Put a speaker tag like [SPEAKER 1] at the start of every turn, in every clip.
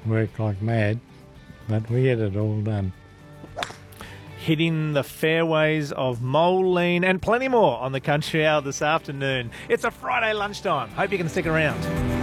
[SPEAKER 1] work like mad, but we get it all done.
[SPEAKER 2] Hitting the fairways of Moline and plenty more on the Country Hour this afternoon. It's a Friday lunchtime. Hope you can stick around.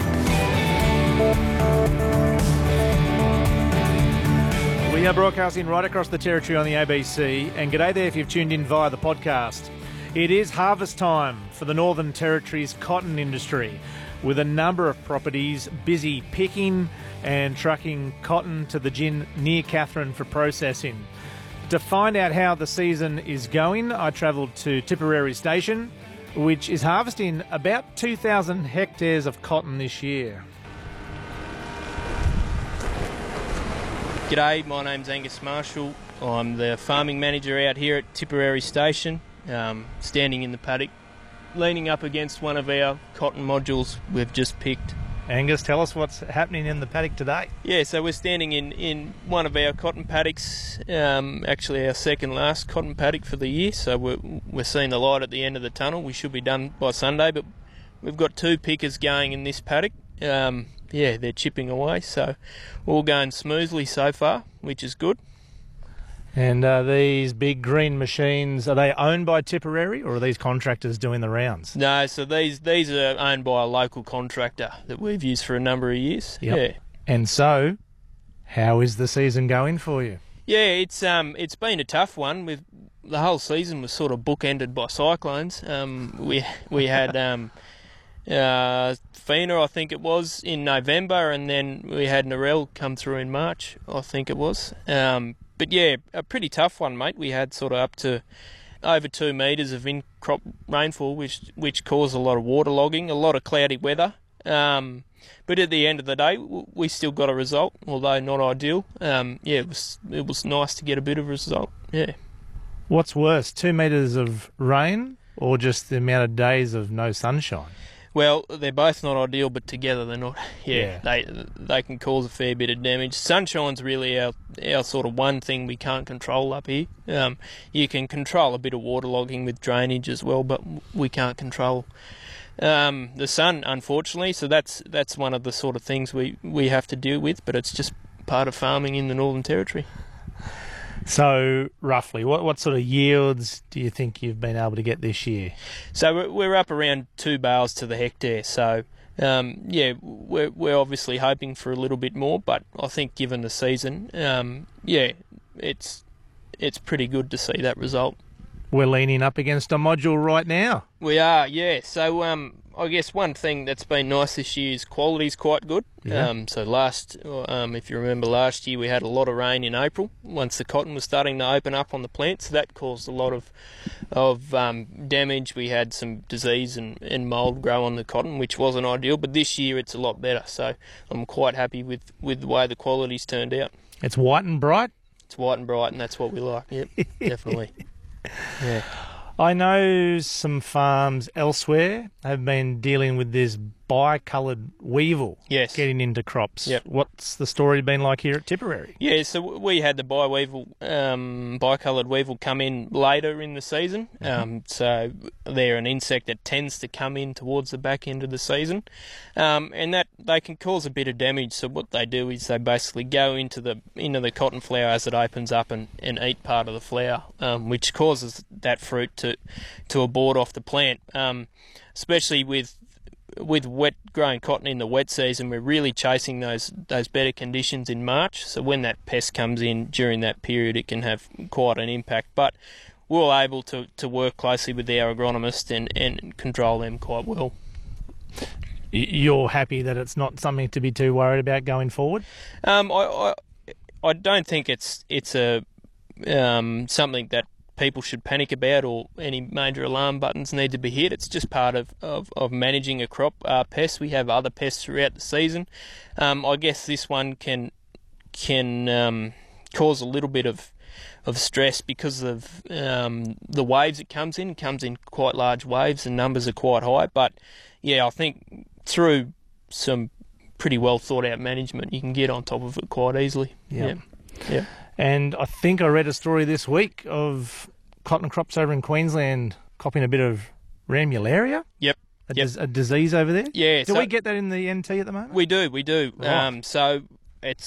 [SPEAKER 2] We are broadcasting right across the territory on the ABC, and g'day there if you've tuned in via the podcast. It is harvest time for the Northern Territory's cotton industry, with a number of properties busy picking and trucking cotton to the gin near Katherine for processing. To find out how the season is going, I travelled to Tipperary Station, which is harvesting about 2,000 hectares of cotton this year.
[SPEAKER 3] G'day, my name's Angus Marshall. I'm the farming manager out here at Tipperary Station, standing in the paddock, leaning up against one of our cotton modules we've just picked.
[SPEAKER 2] Angus, tell us what's happening in the paddock today.
[SPEAKER 3] Yeah, so we're standing in one of our cotton paddocks, actually our second last cotton paddock for the year, so we're seeing the light at the end of the tunnel. We should be done by Sunday, but we've got two pickers going in this paddock. Yeah, they're chipping away, so all going smoothly so far, which is good.
[SPEAKER 2] And these big green machines, are they owned by Tipperary, or are these contractors doing the rounds?
[SPEAKER 3] No, so these are owned by a local contractor that we've used for a number of years.
[SPEAKER 2] Yep.
[SPEAKER 3] Yeah. And
[SPEAKER 2] so, how is the season going for you?
[SPEAKER 3] Yeah, it's been a tough one. The whole season was sort of bookended by cyclones. We had Fina, I think it was, in November, and then we had Narelle come through in March, I think it was. But yeah, a pretty tough one, mate. We had sort of up to over 2 metres of in-crop rainfall, which caused a lot of waterlogging, a lot of cloudy weather. But at the end of the day, we still got a result, although not ideal. Yeah, it was nice to get a bit of a result. Yeah.
[SPEAKER 2] What's worse, 2 metres of rain or just the amount of days of no sunshine?
[SPEAKER 3] Well, they're both not ideal, but together they're not. Yeah. They can cause a fair bit of damage. Sunshine's really our sort of one thing we can't control up here. You can control a bit of waterlogging with drainage as well, but we can't control the sun, unfortunately. So that's one of the sort of things we have to deal with, but it's just part of farming in the Northern Territory.
[SPEAKER 2] So, roughly, what sort of yields do you think you've been able to get this year?
[SPEAKER 3] So we're up around 2 bales to the hectare. So, yeah, we're obviously hoping for a little bit more, but I think given the season, yeah, it's pretty good to see that result.
[SPEAKER 2] We're leaning up against a module right now.
[SPEAKER 3] We are, yeah. So I guess one thing that's been nice this year is quality's quite good.
[SPEAKER 2] Yeah.
[SPEAKER 3] So if you remember last year, we had a lot of rain in April once the cotton was starting to open up on the plant, so that caused a lot of damage. We had some disease and mould grow on the cotton, which wasn't ideal, but this year it's a lot better. So I'm quite happy with the way the quality's turned out.
[SPEAKER 2] It's white and bright?
[SPEAKER 3] It's white and bright, and that's what we like. Yep, definitely. Yeah.
[SPEAKER 2] I know some farms elsewhere have been dealing with this bicoloured weevil getting into crops.
[SPEAKER 3] Yep.
[SPEAKER 2] What's the story been like here at Tipperary?
[SPEAKER 3] Yeah, so we had the bicoloured weevil come in later in the season. So they're an insect that tends to come in towards the back end of the season, and that they can cause a bit of damage. So what they do is they basically go into the cotton flower as it opens up and eat part of the flower, which causes that fruit to abort off the plant. Especially with wet growing cotton in the wet season, we're really chasing those better conditions in March. So when that pest comes in during that period, it can have quite an impact. But we're able to work closely with our agronomist and control them quite well.
[SPEAKER 2] You're happy that it's not something to be too worried about going forward?
[SPEAKER 3] I don't think it's a something that people should panic about or any major alarm buttons need to be hit. It's just part of managing a crop. Pests, we have other pests throughout the season. I guess this one can cause a little bit of stress because of the waves it comes in. It comes in quite large waves and numbers are quite high. But yeah, I think through some pretty well thought out management, you can get on top of it quite easily.
[SPEAKER 2] Yeah.
[SPEAKER 3] Yeah.
[SPEAKER 2] And I think I read a story this week of cotton crops over in Queensland copping a bit of ramularia.
[SPEAKER 3] Yep.
[SPEAKER 2] A disease over there.
[SPEAKER 3] Yeah.
[SPEAKER 2] Do we get that in the NT at the moment?
[SPEAKER 3] We do.
[SPEAKER 2] Right.
[SPEAKER 3] So it's